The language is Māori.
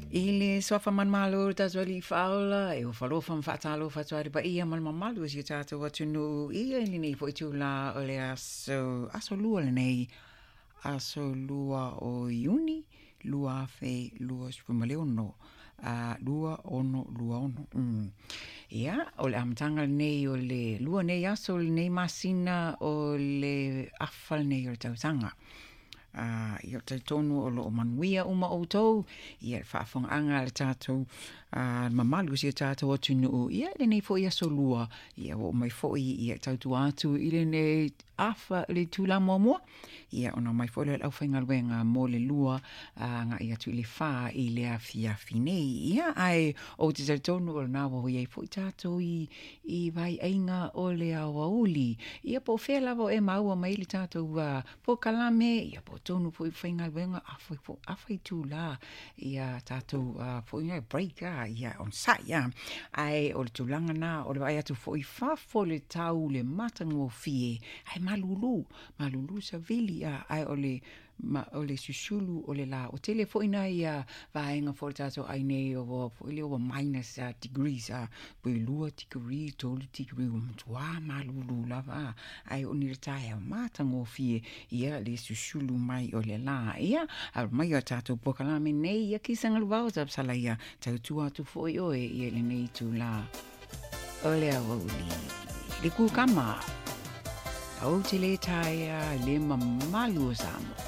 Ile sofa man malo tazwali faula e o falo fam fatalo fatwari ba ia man mamalu si tata watu no ia ni nei foi tula ole aso lua le nei aso lua o Iuni lua fe lua spumaleono lua ono ia ole amtanga nei ole lua nei aso nei masina ole afal nei o tautanga ia te tonu o lo manuia uma o tau, ia whaafong anga le tātou mamalu si tātou atu nuu, ia le nei fo ia solua, ia o mai fo ia tautu atu, ile nei afa le tula moa, ia ona mai fo le au whainga luenga mo le lua, nga ia tu le wha i le awhia finei, ia ai o te tonu o le nawa o iei fo i tātou i vai ainga o le awa uli, ia po whela e maua mai le tātou po kalame, ia po tonu po i whainga luenga awhai tū la ia tātou po i break ia on site ia ai o le tūlanga nā o le vai atu po i whafo le tau le matango fie ai malulu sa vili ai o le susulu o le la o telefona ia vaenga fo tātou ai nei o ile o minus degrees po i lua degree tolu degree o mtua malulu lava ai o ni tae matango fie ia le susulu mai o le la ia al mai o tātou pokalame nei ia kisanga luau tap sala ia tautu atu foi oe ia le nei tu la o le auli le kukama au te le tae le mamalu o samo